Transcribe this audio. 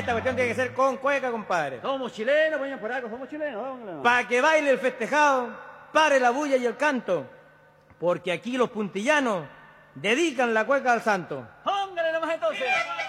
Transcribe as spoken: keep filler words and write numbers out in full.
esta cuestión tiene que ser con cueca, compadre. Somos chilenos, pues por algo, somos chilenos. Para que baile el festejado, pare la bulla y el canto, porque aquí los puntillanos dedican la cueca al santo. ¡Póngale nomás entonces!